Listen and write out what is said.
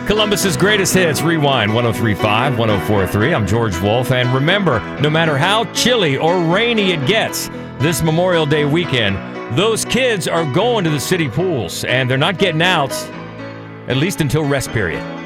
Columbus's greatest hits, Rewind 103.5, 104.3. I'm George Wolf. And remember, no matter how chilly or rainy it gets this Memorial Day weekend, those kids are going to the city pools, and they're not getting out, at least until rest period.